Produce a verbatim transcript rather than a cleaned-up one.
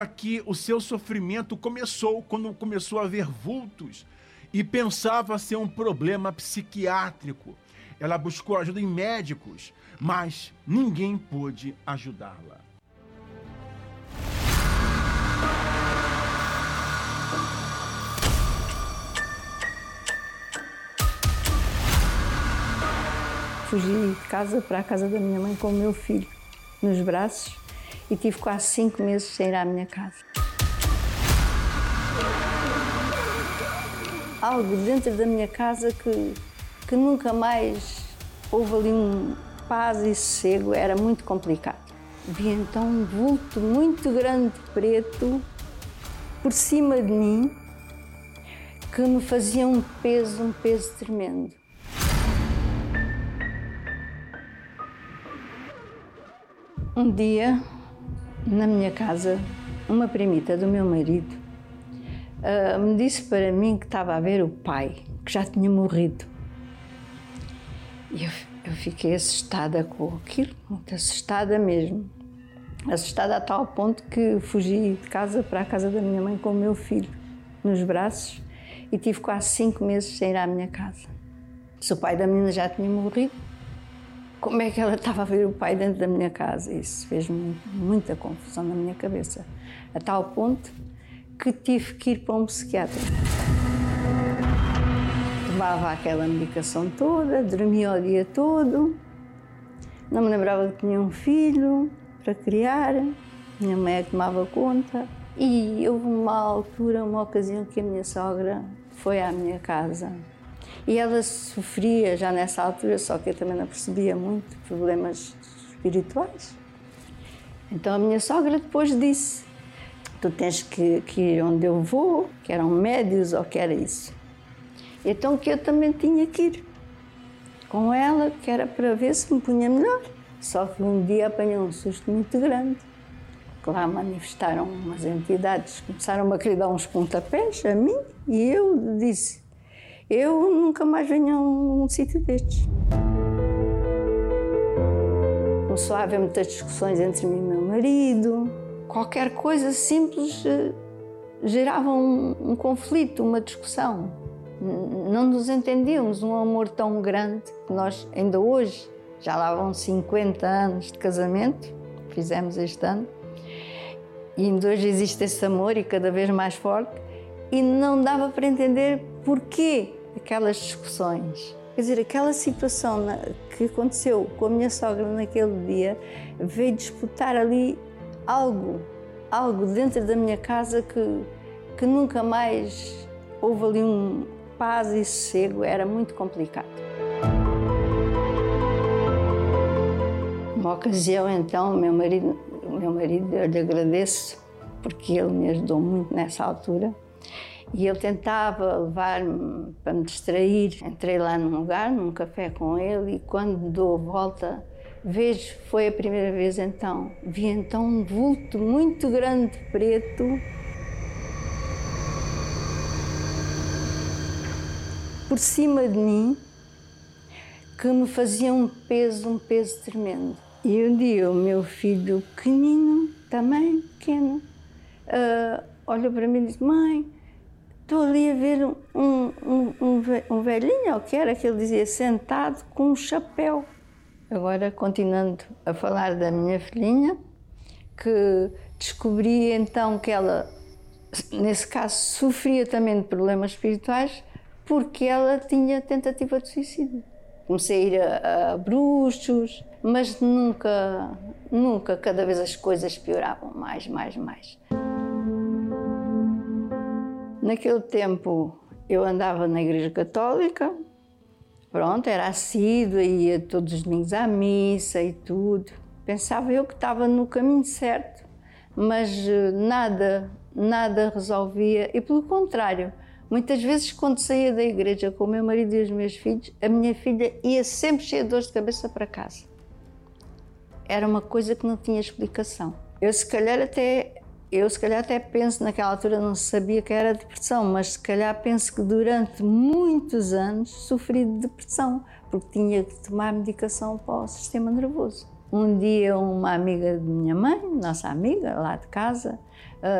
Que o seu sofrimento começou quando começou a ver vultos e pensava ser um problema psiquiátrico. Ela buscou ajuda em médicos, mas ninguém pôde ajudá-la. Fugi de casa para a casa da minha mãe com o meu filho nos braços e tive quase cinco meses sem ir à minha casa. Algo dentro da minha casa que, que nunca mais houve ali um paz e sossego, era muito complicado. Vi então um vulto muito grande, preto, por cima de mim, que me fazia um peso, um peso tremendo. Um dia, na minha casa, uma primita do meu marido uh, me disse para mim que estava a ver o pai, que já tinha morrido. E eu, eu fiquei assustada com aquilo, muito assustada mesmo. Assustada a tal ponto que fugi de casa para a casa da minha mãe com o meu filho nos braços e tive quase cinco meses sem ir à minha casa. Se o pai da menina já tinha morrido, como é que ela estava a ver o pai dentro da minha casa? Isso fez-me muita confusão na minha cabeça, a tal ponto que tive que ir para um psiquiatra. Tomava aquela medicação toda, dormia o dia todo, não me lembrava que tinha um filho para criar, minha mãe é que tomava conta. E houve uma altura, uma ocasião que a minha sogra foi à minha casa. E ela sofria já nessa altura, só que eu também não percebia muito, problemas espirituais. Então a minha sogra depois disse, tu tens que, que ir onde eu vou, que eram médios ou que era isso. Então que eu também tinha que ir com ela, que era para ver se me punha melhor. Só que um dia apanhei um susto muito grande. Que lá manifestaram umas entidades, começaram a querer dar uns pontapés a mim e eu disse, eu nunca mais venho a um, um sítio destes. Começou a haver muitas discussões entre mim e meu marido. Qualquer coisa simples uh, gerava um, um conflito, uma discussão. N- não nos entendíamos, um amor tão grande que nós ainda hoje, já lá vão cinquenta anos de casamento, fizemos este ano, e ainda hoje existe esse amor e cada vez mais forte, e não dava para entender porquê aquelas discussões. Quer dizer, aquela situação na, que aconteceu com a minha sogra naquele dia veio disputar ali algo, algo dentro da minha casa que, que nunca mais houve ali um paz e sossego, era muito complicado. Uma ocasião, então, o meu marido, o meu marido, eu lhe agradeço, porque ele me ajudou muito nessa altura, e ele tentava levar-me para me distrair. Entrei lá num lugar, num café com ele, e quando dou a volta, vejo, foi a primeira vez então, vi então um vulto muito grande, preto, por cima de mim, que me fazia um peso, um peso tremendo. E um dia o meu filho pequenino, também pequeno, uh, olhou para mim e disse, mãe, estou ali a ver um, um, um, um velhinho, ou que era, que ele dizia, sentado com um chapéu. Agora, continuando a falar da minha filhinha, que descobri então que ela, nesse caso, sofria também de problemas espirituais, porque ela tinha tentativa de suicídio. Comecei a ir a, a bruxos, mas nunca, nunca, cada vez as coisas pioravam mais, mais, mais. Naquele tempo eu andava na Igreja Católica, pronto, era assídua, ia todos os domingos à missa e tudo. Pensava eu que estava no caminho certo, mas nada, nada resolvia, e pelo contrário, muitas vezes quando saía da igreja com o meu marido e os meus filhos, a minha filha ia sempre cheia de dores de cabeça para casa. Era uma coisa que não tinha explicação. Eu se calhar até, eu se calhar até penso, naquela altura não sabia que era depressão, mas se calhar penso que durante muitos anos sofri de depressão, porque tinha que tomar medicação para o sistema nervoso. Um dia uma amiga de minha mãe, nossa amiga lá de casa,